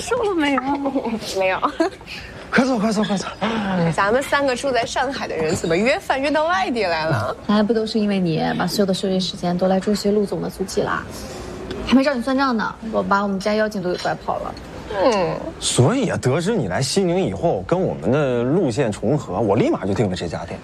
受了没有？ 没有。 快走，快走，快走！ 咱们3个住在上海的人，怎么约饭约到外地来了？ 还不都是因为你把所有的休息时间都来追随陆总的足迹啦？还没找你算账呢，我把我们家妖精都给拐跑了。 所以啊，得知你来西宁以后跟我们的路线重合，我立马就订了这家店。